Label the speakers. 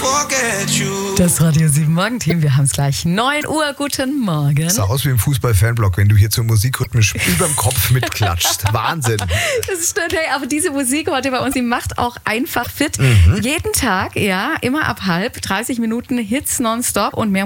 Speaker 1: Das Radio 7 Morgenteam, wir haben es gleich 9 Uhr. Guten Morgen.
Speaker 2: Sah aus wie im Fußball-Fanblock, wenn du hier zum Musikrhythmisch überm Kopf mitklatscht. Wahnsinn.
Speaker 1: Das stimmt, hey, aber diese Musik heute bei uns, die macht auch einfach fit. Jeden Tag, ja, immer ab 30 Minuten Hits nonstop und mehr